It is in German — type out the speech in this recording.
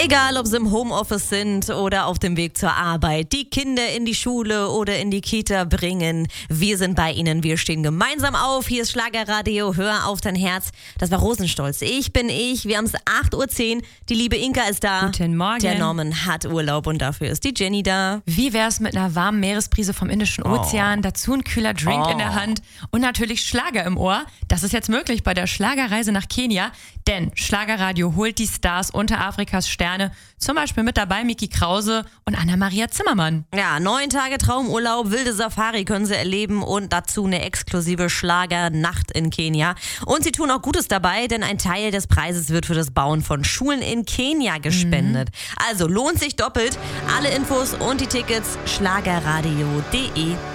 Egal, ob sie im Homeoffice sind oder auf dem Weg zur Arbeit, die Kinder in die Schule oder in die Kita bringen. Wir sind bei Ihnen, wir stehen gemeinsam auf. Hier ist Schlagerradio, hör auf dein Herz. Das war Rosenstolz. Ich bin ich. Wir haben es 8:10 Uhr. Die liebe Inka ist da. Guten Morgen. Der Norman hat Urlaub und dafür ist die Jenny da. Wie wär's mit einer warmen Meeresbrise vom Indischen Ozean, dazu ein kühler Drink in der Hand und natürlich Schlager im Ohr? Das ist jetzt möglich bei der Schlagerreise nach Kenia, denn Schlagerradio holt die Stars unter Afrikas Sterne. Zum Beispiel mit dabei Miki Krause und Anna-Maria Zimmermann. Ja, 9 Tage Traumurlaub, wilde Safari können sie erleben und dazu eine exklusive Schlagernacht in Kenia. Und sie tun auch Gutes dabei, denn ein Teil des Preises wird für das Bauen von Schulen in Kenia gespendet. Also lohnt sich doppelt. Alle Infos und die Tickets schlagerradio.de.